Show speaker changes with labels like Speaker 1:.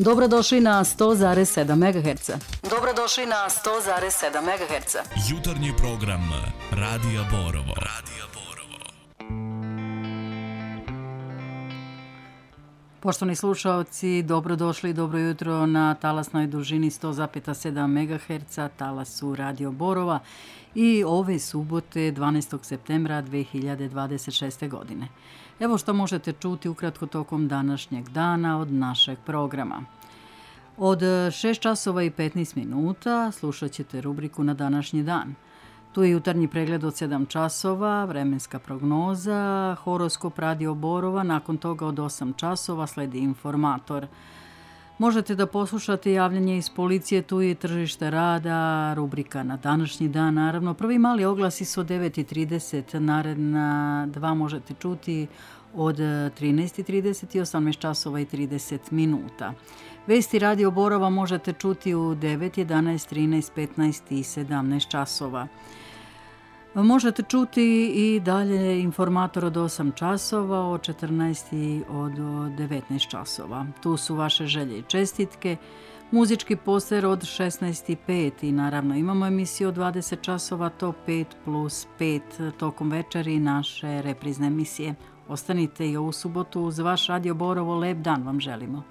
Speaker 1: Dobrodošli na 100,7 MHz. Dobrodošli na 100,7 MHz.
Speaker 2: Jutarnji program Radija Borovo.
Speaker 1: Poštovani slušaoci, dobrodošli i dobro jutro na talasnoj dužini 100,7 MHz, talasu Radio Borova i ove subote 12. septembra 2026. godine. Evo što možete čuti ukratko tokom današnjeg dana od našeg programa. Od 6 časova i 15 minuta slušat ćete rubriku Na današnji dan. Tu je jutarnji pregled od 7 časova, vremenska prognoza, horoskop Radio Borova, nakon toga od 8 časova sledi informator. Možete da poslušate javljanje iz policije, tu je tržište rada, rubrika Na današnji dan, naravno. Prvi mali oglasi su od 9:30, naredna dva možete čuti od 13:30 i 18 časova i 30 minuta. Vesti Radio Borova možete čuti u 9, 11, 13, 15 i 17 časova. Možete čuti i dalje informator od 8 časova, od 14 i od 19 časova. Tu su vaše želje i čestitke, muzički poster od 16:05 i naravno imamo emisiju od 20 časova, to 5+5 tokom večeri naše reprizne emisije. Ostanite i ovu subotu uz vaš Radio Borovo, lep dan vam želimo.